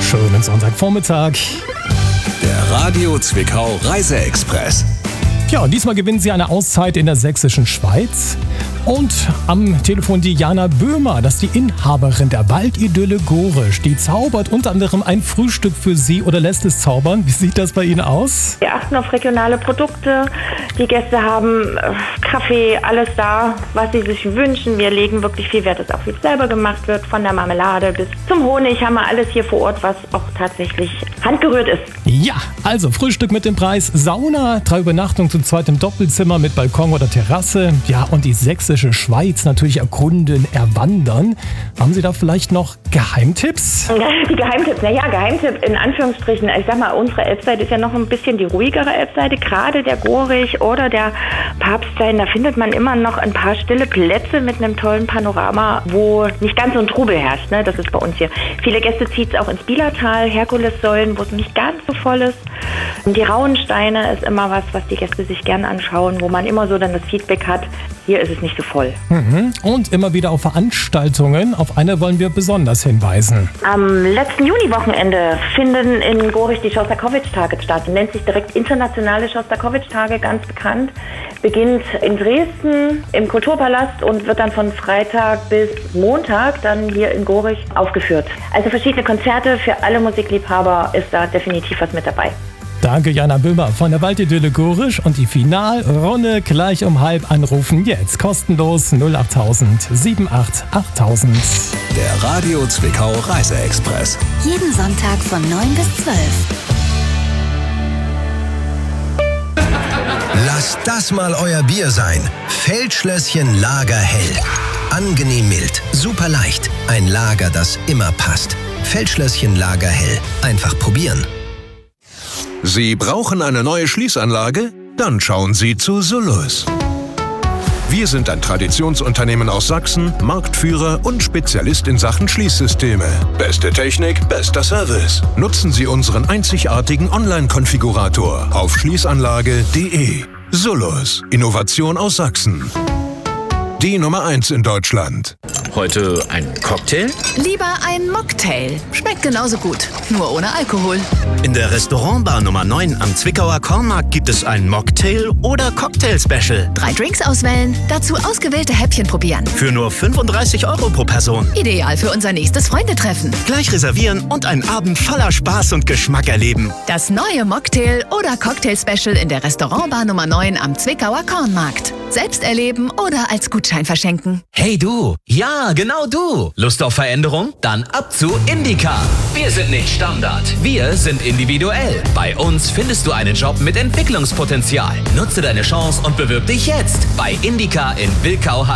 Schönen Sonntagvormittag. Der Radio Zwickau Reiseexpress. Ja, diesmal gewinnen Sie eine Auszeit in der sächsischen Schweiz. Und am Telefon die Jana Böhmer, das ist die Inhaberin der Waldidylle Gorisch. Die zaubert unter anderem ein Frühstück für Sie oder lässt es zaubern. Wie sieht das bei Ihnen aus? Wir achten auf regionale Produkte. Die Gäste haben Kaffee, alles da, was sie sich wünschen. Wir legen wirklich viel Wert, dass auch viel selber gemacht wird. Von der Marmelade bis zum Honig haben wir alles hier vor Ort, was auch tatsächlich handgerührt ist. Ja, also Frühstück mit dem Preis Sauna, 3 Übernachtungen zu zweit im Doppelzimmer mit Balkon oder Terrasse. Ja, und die sächsische Schweiz natürlich erkunden, erwandern. Haben Sie da vielleicht noch Geheimtipps? Die Geheimtipps, Geheimtipp in Anführungsstrichen. Ich sag mal, unsere Elbseite ist ja noch ein bisschen die ruhigere Elbseite. Gerade der Gorich oder der Papststein, da findet man immer noch ein paar stille Plätze mit einem tollen Panorama, wo nicht ganz so ein Trubel herrscht. Ne? Das ist bei uns hier. Viele Gäste zieht es auch ins Bielertal, Herkulessäulen, wo es nicht ganz so voll ist. Und die Rauensteine ist immer was die Gäste sich gern anschauen, wo man immer so dann das Feedback hat, hier ist es nicht so voll. Und immer wieder auf Veranstaltungen. Auf eine wollen wir besonders hinweisen. Am letzten Juniwochenende finden in Gorisch die Schostakowitsch-Tage statt. Nennt sich direkt Internationale Schostakowitsch-Tage, ganz bekannt. Beginnt in Dresden im Kulturpalast und wird dann von Freitag bis Montag dann hier in Gorisch aufgeführt. Also verschiedene Konzerte für alle Musikliebhaber ist da definitiv was mit dabei. Danke, Jana Böhmer von der Waldidylle Gorisch. Und die Finalrunde gleich um 12:30 anrufen. Jetzt kostenlos 08000 78 8000. Der Radio Zwickau Reiseexpress. Jeden Sonntag von 9 bis 12. Lasst das mal euer Bier sein. Feldschlösschen Lagerhell. Angenehm mild, super leicht. Ein Lager, das immer passt. Feldschlösschen Lagerhell. Einfach probieren. Sie brauchen eine neue Schließanlage? Dann schauen Sie zu Solus. Wir sind ein Traditionsunternehmen aus Sachsen, Marktführer und Spezialist in Sachen Schließsysteme. Beste Technik, bester Service. Nutzen Sie unseren einzigartigen Online-Konfigurator auf schließanlage.de. Solus, Innovation aus Sachsen. Die Nummer 1 in Deutschland. Heute ein Cocktail? Lieber ein Mocktail. Schmeckt genauso gut, nur ohne Alkohol. In der Restaurantbar Nummer 9 am Zwickauer Kornmarkt gibt es ein Mocktail oder Cocktail-Special. 3 Drinks auswählen, dazu ausgewählte Häppchen probieren. Für nur 35 € pro Person. Ideal für unser nächstes Freundetreffen. Gleich reservieren und einen Abend voller Spaß und Geschmack erleben. Das neue Mocktail oder Cocktail-Special in der Restaurantbar Nummer 9 am Zwickauer Kornmarkt. Selbst erleben oder als Gutschein verschenken. Hey du, ja, genau du. Lust auf Veränderung? Dann ab zu Indica. Wir sind nicht Standard, wir sind individuell. Bei uns findest du einen Job mit Entwicklungspotenzial. Nutze deine Chance und bewirb dich jetzt bei Indica in Wilkau.